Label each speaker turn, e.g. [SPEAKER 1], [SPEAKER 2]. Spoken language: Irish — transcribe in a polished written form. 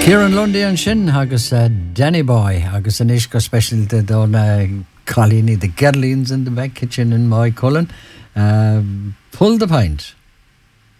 [SPEAKER 1] Kieran Lundy an sin agus Danny Boy agus an isco specialte don Colini the Gerlins in the back kitchen in my Cullen. Pull the pint.